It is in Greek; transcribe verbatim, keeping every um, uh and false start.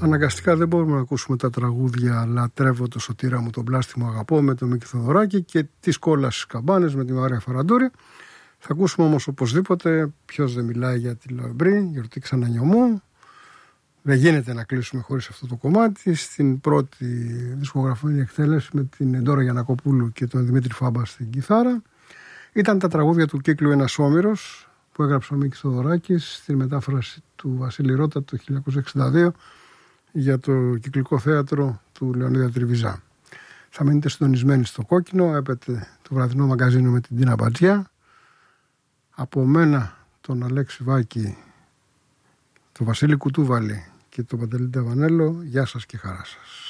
Αναγκαστικά δεν μπορούμε να ακούσουμε τα τραγούδια «Λατρεύω το Σωτήρα μου, τον πλάστη μου αγαπώ» με τον Μίκη Θοδωράκη και «Της κόλλας στις καμπάνες» με τη Μαρία Φαραντούρη. Θα ακούσουμε όμως οπωσδήποτε «Ποιος δεν μιλάει για τη Λαμπρή», «Γιορτή Ξανανιωμού». Δεν γίνεται να κλείσουμε χωρίς αυτό το κομμάτι. Στην πρώτη δισκογραφική εκτέλεση με την Ντόρα Γιαννακοπούλου και τον Δημήτρη Φάμπα στην κιθάρα. Ήταν τα τραγούδια του κύκλου «Ένας Όμηρος» που έγραψε ο Μίκης Θοδωράκης στην μετάφραση του Βασίλη Ρώτα το χίλια εννιακόσια εξήντα δύο για το Κυκλικό Θέατρο του Λεωνίδα Τριβιζά. Θα μείνετε συντονισμένοι στο Κόκκινο, έπεται το βραδινό μαγκαζίνο με την Τίνα Μπατζιά. Από μένα, τον Αλέξη Βάκη, τον Βασίλη Κουτούβαλη και τον Παντελή Ταβανέλο, γεια σας και χαρά σας.